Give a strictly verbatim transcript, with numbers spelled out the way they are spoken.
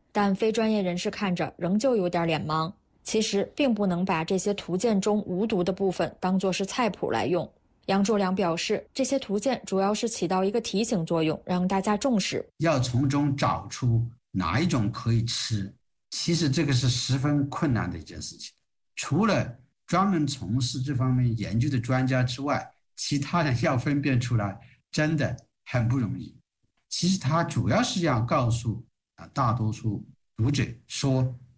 但非专业人士看着仍旧有点脸盲。其实并不能把这些图鉴中无毒的部分当作是菜谱来用。杨卓良表示，这些图鉴主要是起到一个提醒作用，让大家重视， 要从中找出哪一种可以吃。其实这个是十分困难的一件事情，除了专门从事这方面研究的专家之外，其他人要分辨出来真的很不容易。其实他主要是要告诉大多数读者说，